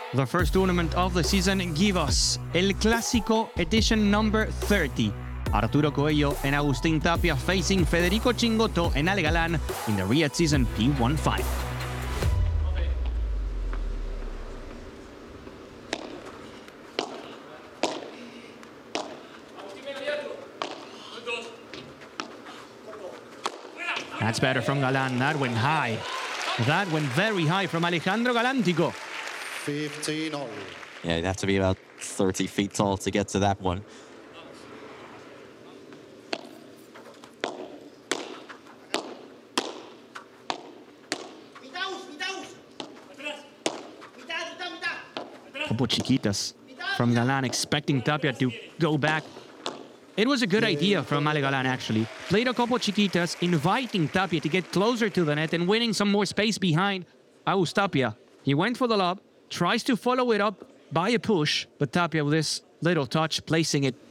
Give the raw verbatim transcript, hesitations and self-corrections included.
The first tournament of the season give us El Clásico edition number thirty. Arturo Coello and Agustín Tapia facing Federico Chingotto and Ale Galán in the Riyadh Season P one final. That's better from Galán. That went high. That went very high from Alejandro Galántico. fifteen all. Yeah, you'd have to be about thirty feet tall to get to that one. Couple chiquitas from Galán, expecting Tapia to go back. It was a good idea from Ale Galán, actually. Played a couple chiquitas, inviting Tapia to get closer to the net and winning some more space behind Agus Tapia. He went for the lob, tries to follow it up by a push, but Tapia with this little touch, placing it